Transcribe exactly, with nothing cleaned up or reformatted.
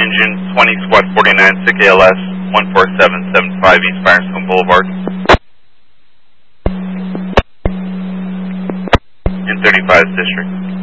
engine, twenty Squad forty-nine, S I C A L S, one four seven seven five East Firestone Boulevard. In thirty-five District.